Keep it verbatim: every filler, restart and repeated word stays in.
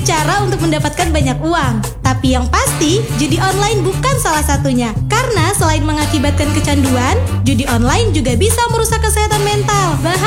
banyak cara untuk mendapatkan banyak uang. Tapi yang pasti, judi online bukan salah satunya. Karena selain mengakibatkan kecanduan, judi online juga bisa merusak kesehatan mental. Bahaya.